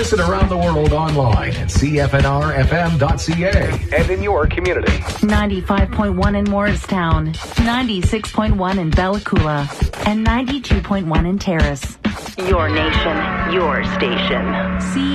Listen around the world online at cfnrfm.ca and in your community. 95.1 in Morristown, 96.1 in Bella Coola, and 92.1 in Terrace. Your nation, your station.